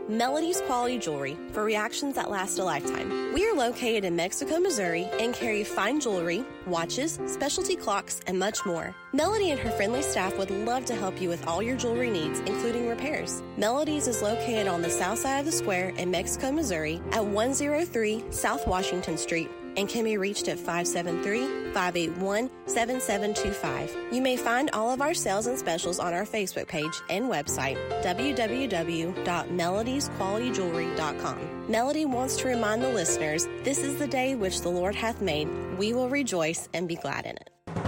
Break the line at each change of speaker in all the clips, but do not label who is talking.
Melody's Quality Jewelry for reactions that last a lifetime. We are located in Mexico, Missouri, and carry fine jewelry, watches, specialty clocks, and much more. Melody and her friendly staff would love to help you with all your jewelry needs, including repairs. Melody's is located on the south side of the square in Mexico, Missouri at 103 South Washington Street and can be reached at 573-581-7725. You may find all of our sales and specials on our Facebook page and website, www.melodiesqualityjewelry.com. Melody wants to remind the listeners, this is the day which the Lord hath made. We will rejoice and be glad in it.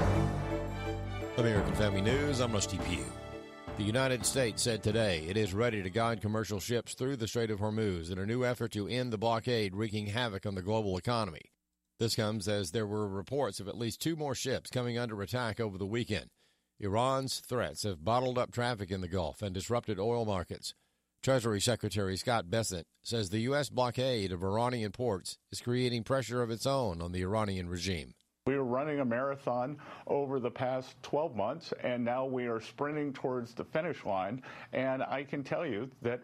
American Family News, I'm Rusty Pugh. The United States said today it is ready to guide commercial ships through the Strait of Hormuz in a new effort to end the blockade wreaking havoc on the global economy. This comes as there were reports of at least 2 more ships coming under attack over the weekend. Iran's threats have bottled up traffic in the Gulf and disrupted oil markets. Treasury Secretary Scott Bessent says the U.S. blockade of Iranian ports is creating pressure of its own on the Iranian regime.
We were running a marathon over the past 12 months, and now we are sprinting towards the finish line. And I can tell you that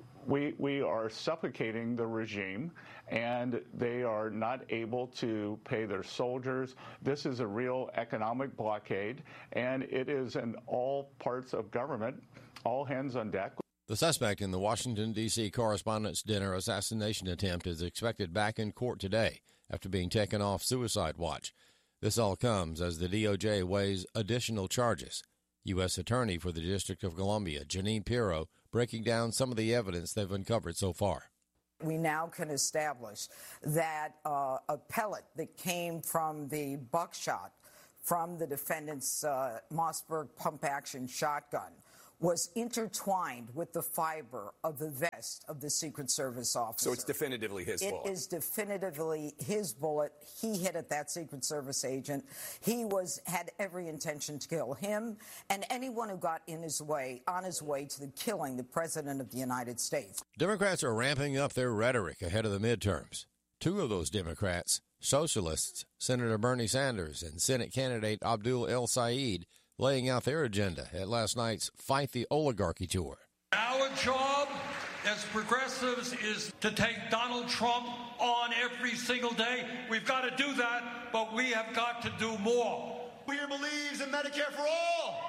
we are suffocating the regime, and they are not able to pay their soldiers. This is a real economic blockade, and it is in all parts of government, all hands on deck.
The suspect in the Washington, D.C. Correspondents' Dinner assassination attempt is expected back in court today after being taken off suicide watch. This all comes as the DOJ weighs additional charges. U.S. Attorney for the District of Columbia, Janine Pirro, breaking down some of the evidence they've uncovered so far.
We now can establish that a pellet that came from the buckshot from the defendant's Mossberg pump-action shotgun was intertwined with the fiber of the vest of the Secret Service officer.
So it's definitively his bullet.
It is definitively his bullet. He hit at that Secret Service agent. He had every intention to kill him and anyone who got on his way to the killing the President of the United States.
Democrats are ramping up their rhetoric ahead of the midterms. 2 of those Democrats, socialists, Senator Bernie Sanders and Senate candidate Abdul El Sayed, laying out their agenda at last night's Fight the Oligarchy tour.
Our job as progressives is to take Donald Trump on every single day. We've got to do that, but we have got to do more.
We believes in Medicare for all.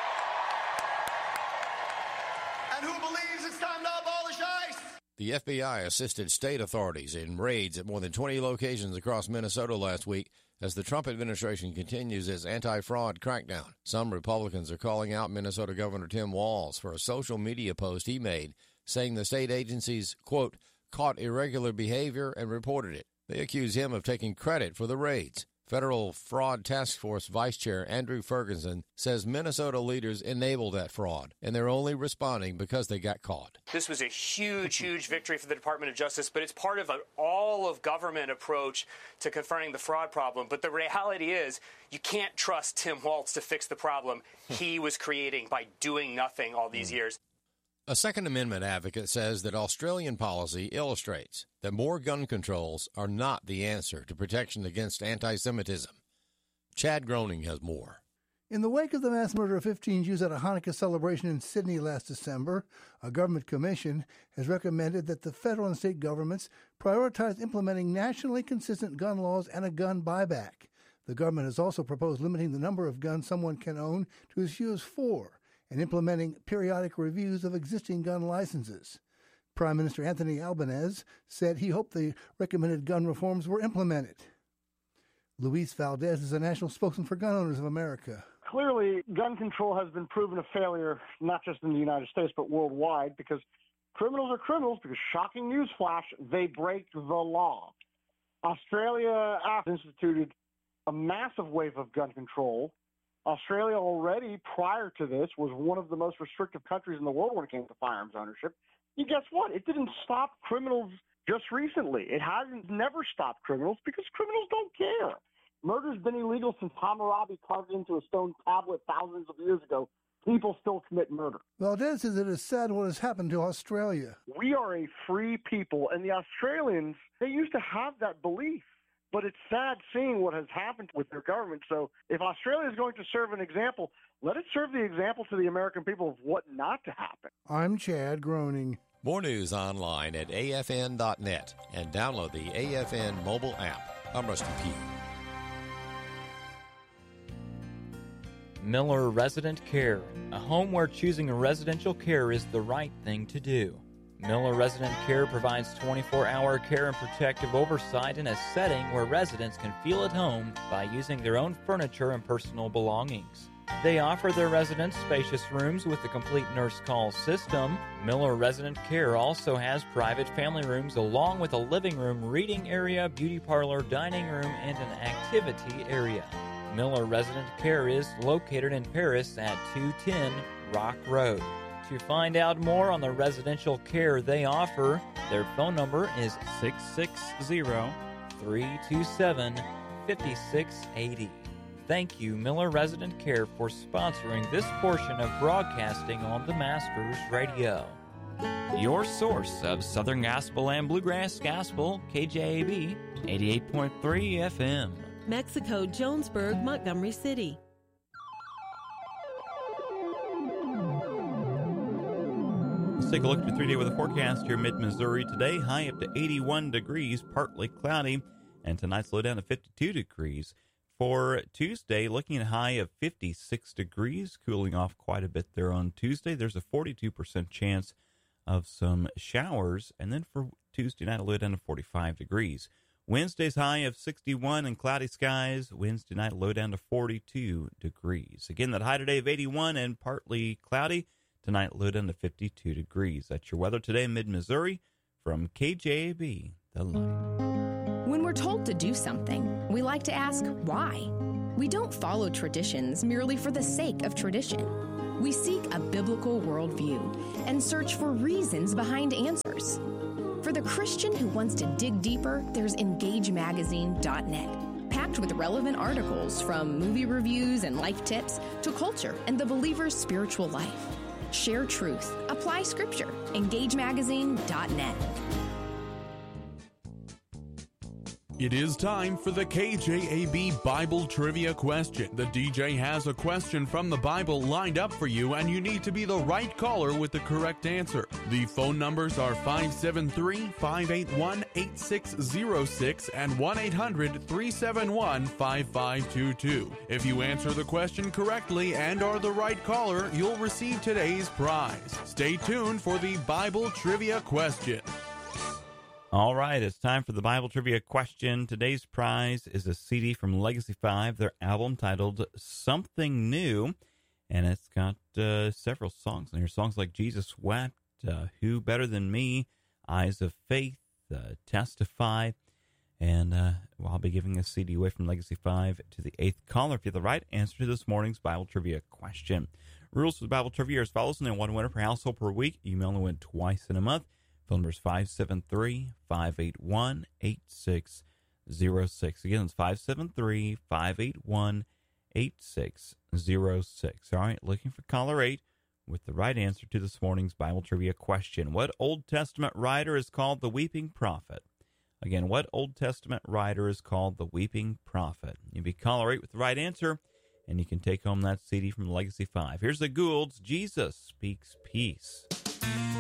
And who believes it's time to abolish ICE?
The FBI assisted state authorities in raids at more than 20 locations across Minnesota last week as the Trump administration continues its anti-fraud crackdown. Some Republicans are calling out Minnesota Governor Tim Walz for a social media post he made saying the state agencies, quote, caught irregular behavior and reported it. They accuse him of taking credit for the raids. Federal Fraud Task Force Vice Chair Andrew Ferguson says Minnesota leaders enabled that fraud, and they're only responding because they got caught.
This was a huge, huge victory for the Department of Justice, but it's part of an all-of-government approach to confronting the fraud problem. But the reality is you can't trust Tim Walz to fix the problem he was creating by doing nothing all these years.
A Second Amendment advocate says that Australian policy illustrates that more gun controls are not the answer to protection against anti-Semitism. Chad Groening has more.
In the wake of the mass murder of 15 Jews at a Hanukkah celebration in Sydney last December, a government commission has recommended that the federal and state governments prioritize implementing nationally consistent gun laws and a gun buyback. The government has also proposed limiting the number of guns someone can own to as few as 4, and implementing periodic reviews of existing gun licenses. Prime Minister Anthony Albanese said he hoped the recommended gun reforms were implemented. Luis Valdez is a national spokesman for Gun Owners of America.
Clearly, gun control has been proven a failure, not just in the United States, but worldwide, because criminals are criminals, because shocking news flash, they break the law. Australia instituted a massive wave of gun control. Australia already, prior to this, was one of the most restrictive countries in the world when it came to firearms ownership. And guess what? It didn't stop criminals just recently. It hasn't never stopped criminals because criminals don't care. Murder's been illegal since Hammurabi carved into a stone tablet thousands of years ago. People still commit murder.
Valdez says it is sad what has happened to Australia.
We are a free people, and the Australians, they used to have that belief. But it's sad seeing what has happened with their government. So if Australia is going to serve an example, let it serve the example to the American people of what not to happen.
I'm Chad Groening.
More news online at afn.net and download the AFN mobile app. I'm Rusty Pugh.
Miller Resident Care, a home where choosing residential care is the right thing to do. Miller Resident Care provides 24-hour care and protective oversight in a setting where residents can feel at home by using their own furniture and personal belongings. They offer their residents spacious rooms with a complete nurse call system. Miller Resident Care also has private family rooms along with a living room, reading area, beauty parlor, dining room, and an activity area. Miller Resident Care is located in Paris at 210 Rock Road. To find out more on the residential care they offer, their phone number is 660-327-5680. Thank you, Miller Resident Care, for sponsoring this portion of broadcasting on the Masters Radio. Your source of Southern Gospel and Bluegrass Gospel, KJAB 88.3 FM.
Mexico, Jonesburg, Montgomery City.
Let's take a look at your 3-day weather forecast here mid-Missouri. Today, high up to 81 degrees, partly cloudy, and tonight's low down to 52 degrees. For Tuesday, looking at a high of 56 degrees, cooling off quite a bit there on Tuesday. There's a 42% chance of some showers, and then for Tuesday night, a low down to 45 degrees. Wednesday's high of 61 and cloudy skies. Wednesday night, low down to 42 degrees. Again, that high today of 81 and partly cloudy. Tonight, low down to 52 degrees. That's your weather today in mid-Missouri from KJAB, The Light.
When we're told to do something, we like to ask why. We don't follow traditions merely for the sake of tradition. We seek a biblical worldview and search for reasons behind answers. For the Christian who wants to dig deeper, there's EngageMagazine.net, packed with relevant articles from movie reviews and life tips to culture and the believer's spiritual life. Share truth. Apply scripture. EngageMagazine.net.
It is time for the KJAB Bible Trivia Question. The DJ has a question from the Bible lined up for you, and you need to be the right caller with the correct answer. The phone numbers are 573-581-8606 and 1-800-371-5522. If you answer the question correctly and are the right caller, you'll receive today's prize. Stay tuned for the Bible Trivia Question.
All right, it's time for the Bible Trivia Question. Today's prize is a CD from Legacy 5, their album titled Something New, and it's got several songs in here. Songs like Jesus Wept, Who Better Than Me, Eyes of Faith, Testify, and I'll be giving a CD away from Legacy 5 to the 8th caller if you have the right answer to this morning's Bible Trivia Question. Rules for the Bible Trivia are as follows, and then one winner per household per week. You may only win twice in a month. Phone number is 573-581-8606. Again, it's 573-581-8606. All right, looking for caller 8 with the right answer to this morning's Bible Trivia Question. What Old Testament writer is called the Weeping Prophet? Again, what Old Testament writer is called the Weeping Prophet? You'll be caller 8 with the right answer, and you can take home that CD from Legacy 5. Here's the Goulds, Jesus Speaks Peace.